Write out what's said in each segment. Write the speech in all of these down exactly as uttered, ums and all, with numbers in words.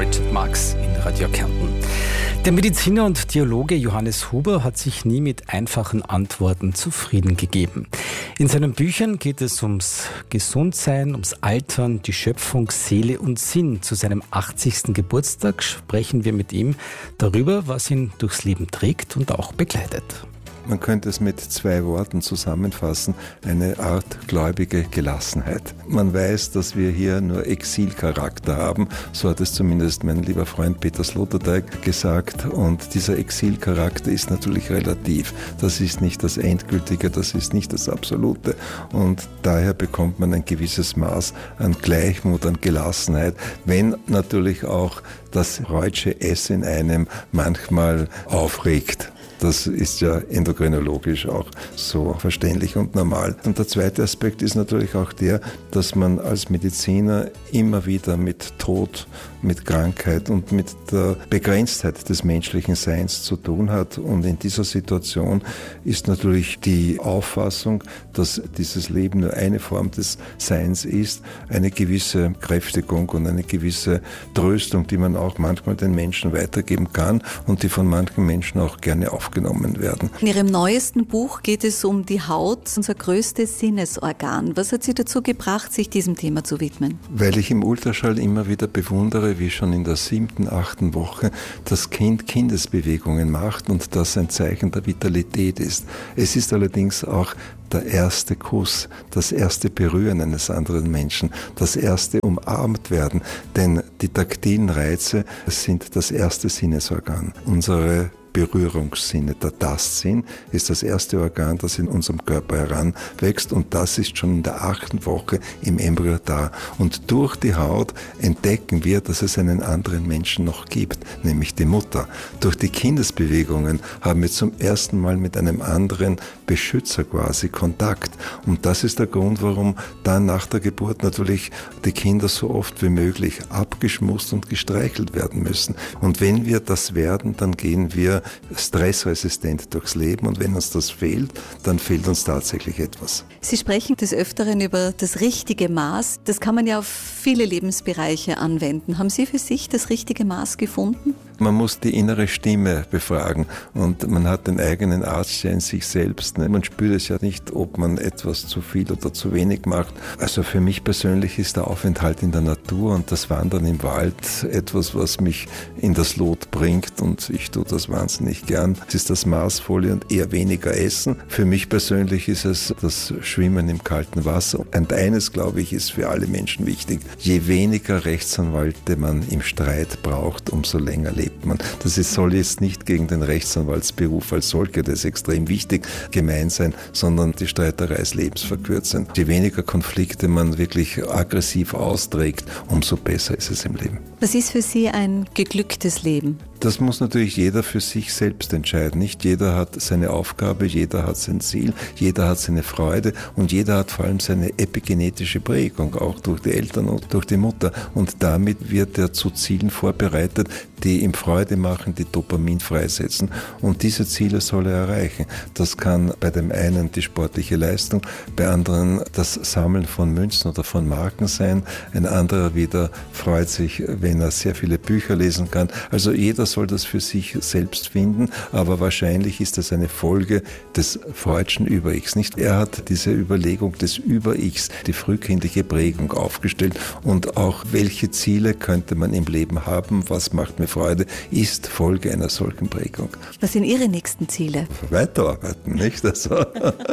Richard Marx in Radio Kärnten. Der Mediziner und Theologe Johannes Huber hat sich nie mit einfachen Antworten zufrieden gegeben. In seinen Büchern geht es ums Gesundsein, ums Altern, die Schöpfung, Seele und Sinn. Zu seinem achtzigsten Geburtstag sprechen wir mit ihm darüber, was ihn durchs Leben trägt und auch begleitet. Man könnte es mit zwei Worten zusammenfassen, eine Art gläubige Gelassenheit. Man weiß, dass wir hier nur Exilcharakter haben, so hat es zumindest mein lieber Freund Peter Sloterdijk gesagt, und dieser Exilcharakter ist natürlich relativ. Das ist nicht das Endgültige, das ist nicht das Absolute, und daher bekommt man ein gewisses Maß an Gleichmut, an Gelassenheit, wenn natürlich auch das freudsche S in einem manchmal aufregt. Das ist ja endokrinologisch auch so verständlich und normal. Und der zweite Aspekt ist natürlich auch der, dass man als Mediziner immer wieder mit Tod, mit Krankheit und mit der Begrenztheit des menschlichen Seins zu tun hat. Und in dieser Situation ist natürlich die Auffassung, dass dieses Leben nur eine Form des Seins ist, eine gewisse Kräftigung und eine gewisse Tröstung, die man auch manchmal den Menschen weitergeben kann und die von manchen Menschen auch gerne aufgenommen werden. In Ihrem neuesten Buch geht es um die Haut, unser größtes Sinnesorgan. Was hat Sie dazu gebracht, sich diesem Thema zu widmen? Weil ich im Ultraschall immer wieder bewundere, wie schon in der siebten, achten Woche das Kind Kindesbewegungen macht und das ein Zeichen der Vitalität ist. Es ist allerdings auch der erste Kuss, das erste Berühren eines anderen Menschen, das erste umarmt werden, denn die taktilen Reize sind das erste Sinnesorgan. Unsere Berührungssinne, der Tastsinn ist das erste Organ, das in unserem Körper heranwächst, und das ist schon in der achten Woche im Embryo da. Und durch die Haut entdecken wir, dass es einen anderen Menschen noch gibt, nämlich die Mutter. Durch die Kindesbewegungen haben wir zum ersten Mal mit einem anderen Beschützer quasi Kontakt. Und das ist der Grund, warum dann nach der Geburt natürlich die Kinder so oft wie möglich abgeschmust und gestreichelt werden müssen. Und wenn wir das werden, dann gehen wir stressresistent durchs Leben, und wenn uns das fehlt, dann fehlt uns tatsächlich etwas. Sie sprechen des Öfteren über das richtige Maß. Das kann man ja auf viele Lebensbereiche anwenden. Haben Sie für sich das richtige Maß gefunden? Man muss die innere Stimme befragen, und man hat den eigenen Arzt ja in sich selbst. Man spürt es ja nicht, ob man etwas zu viel oder zu wenig macht. Also für mich persönlich ist der Aufenthalt in der Natur und das Wandern im Wald etwas, was mich in das Lot bringt, und ich tue das wahnsinnig gern. Es ist das Maßvolle und eher weniger Essen. Für mich persönlich ist es das Schwimmen im kalten Wasser. Und eines, glaube ich, ist für alle Menschen wichtig: Je weniger Rechtsanwälte man im Streit braucht, umso länger lebt man. Das ist, soll jetzt nicht gegen den Rechtsanwaltsberuf als solcher, das ist extrem wichtig, gemein sein, sondern die Streiterei ist lebensverkürzend. Je weniger Konflikte man wirklich aggressiv austrägt, umso besser ist es im Leben. Was ist für Sie ein geglücktes Leben? Das muss natürlich jeder für sich selbst entscheiden. Nicht jeder hat seine Aufgabe, jeder hat sein Ziel, jeder hat seine Freude, und jeder hat vor allem seine epigenetische Prägung, auch durch die Eltern und durch die Mutter. Und damit wird er zu Zielen vorbereitet, die ihm Freude machen, die Dopamin freisetzen. Und diese Ziele soll er erreichen. Das kann bei dem einen die sportliche Leistung, bei anderen das Sammeln von Münzen oder von Marken sein. Ein anderer wieder freut sich, wenn er sehr viele Bücher lesen kann. Also jeder soll das für sich selbst finden, aber wahrscheinlich ist das eine Folge des freudschen Über-Ichs. Nicht? Er hat diese Überlegung des Über-Ichs, die frühkindliche Prägung aufgestellt, und auch welche Ziele könnte man im Leben haben, was macht mir Freude, ist Folge einer solchen Prägung. Was sind Ihre nächsten Ziele? Weiterarbeiten, nicht? Also,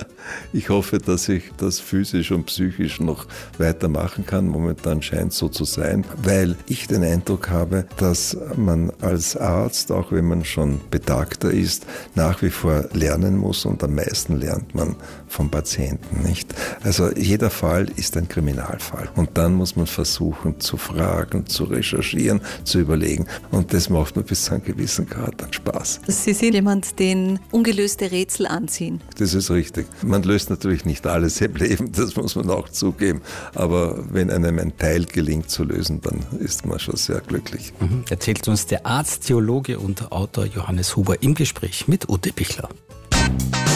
ich hoffe, dass ich das physisch und psychisch noch weitermachen kann. Momentan scheint es so zu sein, weil ich den Eindruck habe, dass man als Arzt, auch wenn man schon betagter ist, nach wie vor lernen muss, und am meisten lernt man vom Patienten, nicht? Also jeder Fall ist ein Kriminalfall, und dann muss man versuchen zu fragen, zu recherchieren, zu überlegen, und das macht mir bis zu einem gewissen Grad dann Spaß. Sie sind jemand, den ungelöste Rätsel anziehen. Das ist richtig. Man löst natürlich nicht alles im Leben, das muss man auch zugeben, aber wenn einem ein Teil gelingt zu lösen, dann ist man schon sehr glücklich. Mhm. Erzählt uns der Arzt, Theologe und Autor Johannes Huber im Gespräch mit Ute Bichler.